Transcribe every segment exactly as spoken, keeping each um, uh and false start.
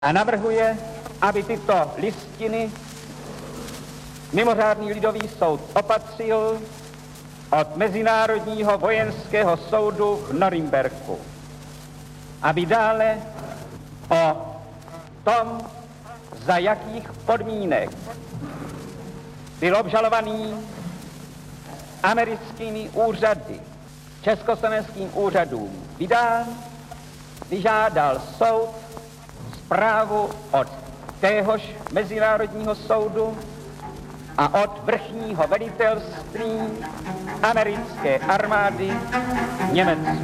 a navrhuje, aby tyto listiny mimořádný lidový soud opatřil od Mezinárodního vojenského soudu v Norimberku, aby dále o tom, za jakých podmínek byl obžalovaný americkými úřady, československým úřadům vydán, vyžádal soud zprávu od téhož Mezinárodního soudu a od vrchního velitelství americké armády v Německu.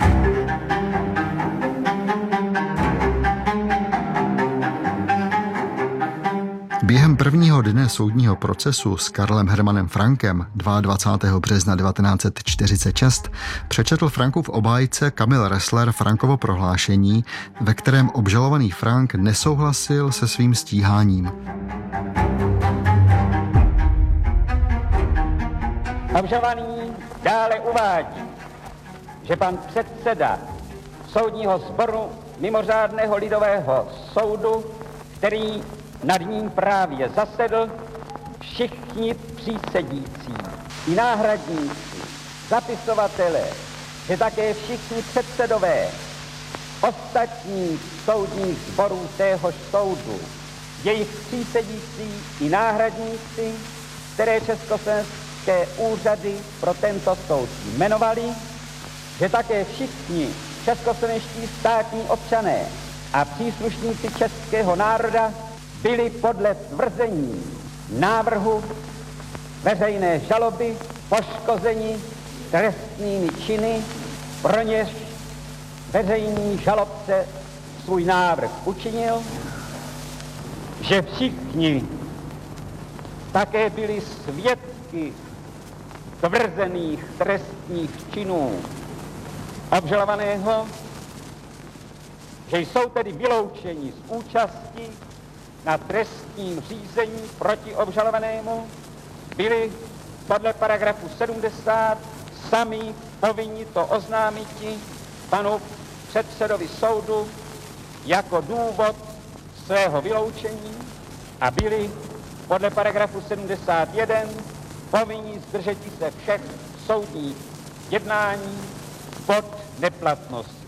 Během prvního dne soudního procesu s Karlem Hermanem Frankem dvacátého druhého března devatenáct set čtyřicet šest přečetl Frankův obhájce Kamil Ressler Frankovo prohlášení, ve kterém obžalovaný Frank nesouhlasil se svým stíháním. Obžalovaný dále uvádí, že pan předseda soudního sboru mimořádného lidového soudu, který nad ním právě zasedl, všichni přísedící i náhradníci, zapisovatelé, že také všichni předsedové ostatních soudních sborů téhož soudu, jejich přísedící i náhradníci, které československé úřady pro tento soud jmenovali, že také všichni českoslovenští státní občané a příslušníci českého národa byli podle tvrzení návrhu veřejné žaloby poškozeni trestnými činy, pro něž veřejný žalobce svůj návrh učinil, že všichni také byli svědky tvrzených trestních činů obžalovaného, že jsou tedy vyloučeni z účasti na trestním řízení proti obžalovanému, byli podle paragrafu sedmdesát sami povinni to oznámiti panu předsedovi soudu jako důvod svého vyloučení a byli podle paragrafu sedmdesát jedna povinni zdržeti se všech soudních jednání pod neplatnost.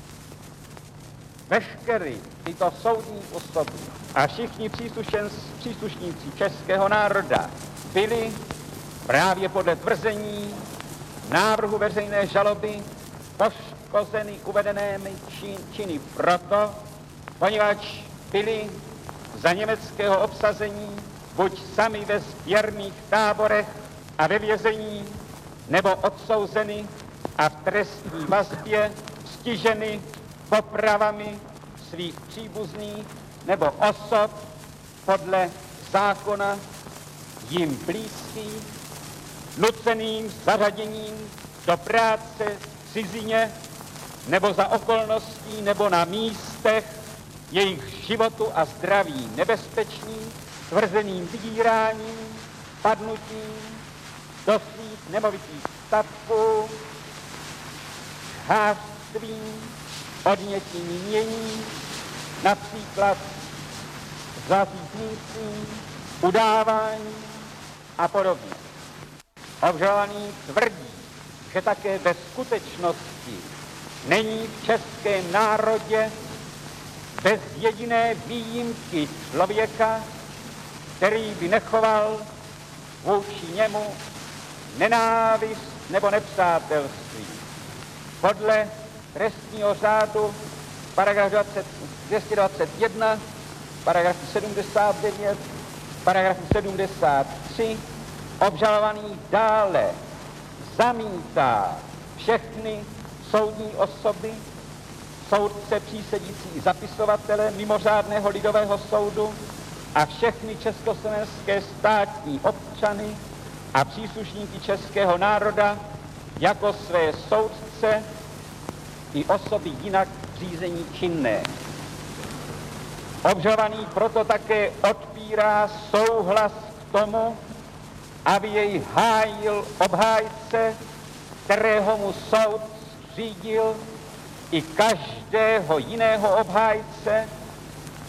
Veškerý tyto soudní osoby a všichni příslušníci českého národa byli právě podle tvrzení návrhu veřejné žaloby poškozeny uvedenými čin, činy proto, poněvadž byli za německého obsazení buď sami ve sběrných táborech a ve vězení, nebo odsouzeny a v trestní vazbě stiženy popravami svých příbuzných nebo osob podle zákona jim blízkých, nuceným zařaděním do práce v cizině nebo za okolností nebo na místech jejich životu a zdraví nebezpečných, tvrzeným vydíráním, padnutím do svých nemovitých statků, žhářstvím, odnětím jmění, například zatýknutím, udávání a podobně. Obžalovaný tvrdí, že také ve skutečnosti není v českém národě bez jediné výjimky člověka, který by nechoval vůči němu nenávist nebo nepřátelství. Podle trestního řádu paragraf dvě stě dvacet jedna, paragraf sedmdesát devět, paragraf sedmdesát tři obžalovaný dále zamítá všechny soudní osoby, soudce, přísedící i zapisovatele mimořádného lidového soudu a všechny československé státní občany a příslušníky českého národa jako své soudce i osoby jinak v řízení činné. Obžalovaný proto také odpírá souhlas k tomu, aby jej hájil obhájce, kterého mu soud zřídil, i každého jiného obhájce,